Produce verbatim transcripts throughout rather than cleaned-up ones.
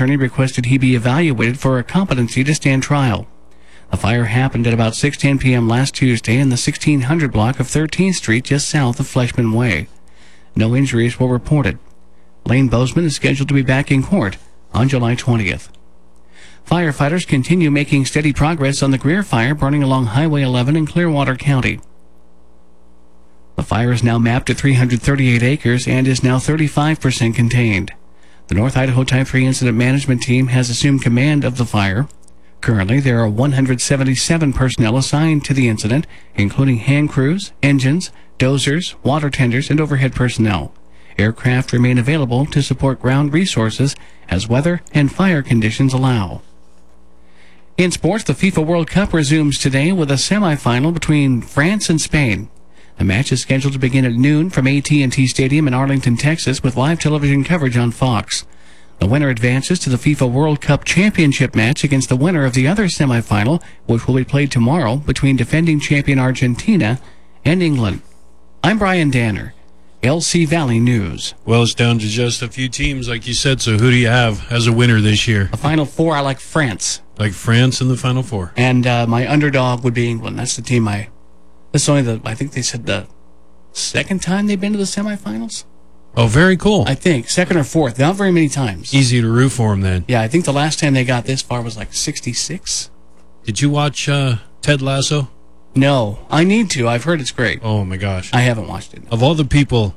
attorney requested he be evaluated for a competency to stand trial. The fire happened at about six ten p.m. last Tuesday in the sixteen hundred block of thirteenth Street just south of Fleshman Way. No injuries were reported. Lane Bozeman is scheduled to be back in court on July twentieth. Firefighters continue making steady progress on the Greer fire burning along Highway eleven in Clearwater County. The fire is now mapped at three hundred thirty-eight acres and is now thirty-five percent contained. The North Idaho Type three Incident Management Team has assumed command of the fire. Currently, there are one hundred seventy-seven personnel assigned to the incident, including hand crews, engines, dozers, water tenders, and overhead personnel. Aircraft remain available to support ground resources as weather and fire conditions allow. In sports, the FIFA World Cup resumes today with a semifinal between France and Spain. The match is scheduled to begin at noon from A T and T Stadium in Arlington, Texas, with live television coverage on Fox. The winner advances to the FIFA World Cup Championship match against the winner of the other semifinal, which will be played tomorrow between defending champion Argentina and England. I'm Brian Danner, L C Valley News. Well, it's down to just a few teams, like you said, so who do you have as a winner this year? The Final Four, I like France. Like France in the Final Four. And uh, my underdog would be England. That's the team I... This is only the, I think they said the second time they've been to the semifinals? Oh, very cool. I think. Second or fourth. Not very many times. Easy to root for them, then. Yeah, I think the last time they got this far was like sixty-six. Did you watch uh, Ted Lasso? No. I need to. I've heard it's great. Oh, my gosh. I haven't watched it. No. Of all the people,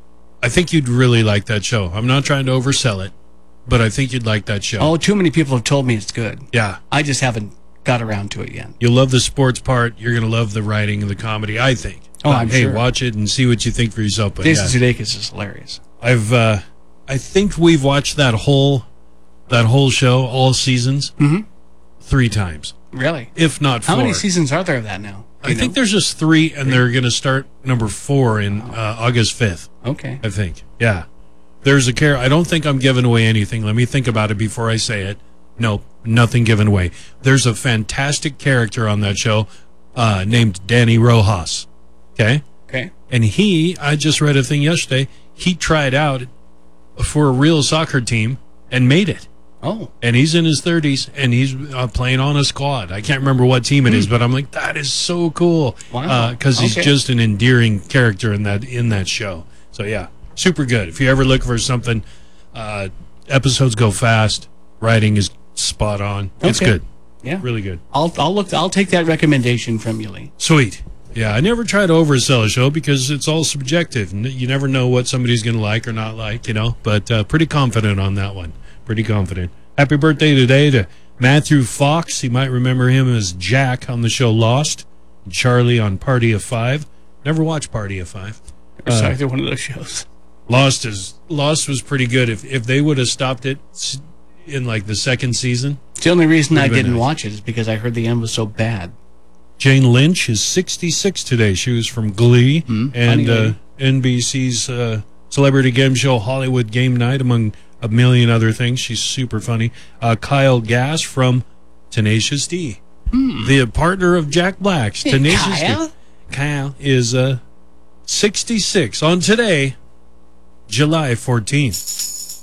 I think you'd really like that show. I'm not trying to oversell it, but I think you'd like that show. Oh, too many people have told me it's good. Yeah. I just haven't got around to it yet. You'll love the sports part. You're going to love the writing and the comedy, I think. Oh, but, I'm hey, sure. Hey, watch it and see what you think for yourself. But Jason yeah. Sudeikis is hilarious. I've, uh, I think we've watched that whole, that whole show, all seasons, mm-hmm. three times. Really? If not four. How many seasons are there of that now? I know? think there's just three, and they're going to start number four in uh, August fifth. Okay. I think. Yeah. There's a care. I don't think I'm giving away anything. Let me think about it before I say it. No, nothing given away. There's a fantastic character on that show uh, named Danny Rojas. Okay? Okay. And he, I just read a thing yesterday, he tried out for a real soccer team and made it. Oh. And he's in his thirties, and he's uh, playing on a squad. I can't remember what team it mm. is, but I'm like, that is so cool. Wow. Because uh, he's okay. just an endearing character in that in that show. So, yeah, super good. If you ever look for something, uh, episodes go fast, writing is spot on. Okay. It's good. Yeah. Really good. I'll I'll look. I'll take that recommendation from you, Lee. Sweet. Yeah, I never try to oversell a show because it's all subjective. You never know what somebody's going to like or not like, you know. But uh, pretty confident on that one. Pretty confident. Happy birthday today to Matthew Fox. You might remember him as Jack on the show Lost. Charlie on Party of Five. Never watched Party of Five. Never saw either one of those shows. Lost is Lost was pretty good. If if they would have stopped it in like the second season. The only reason I didn't nice. watch it is because I heard the end was so bad. Jane Lynch is sixty-six today. She was from Glee mm, and uh, N B C's uh, celebrity game show Hollywood Game Night, among a million other things. She's super funny. Uh, Kyle Gass from Tenacious D, mm. the partner of Jack Black's. Hey, Tenacious Kyle? D. Kyle is uh, sixty-six on today, July fourteenth.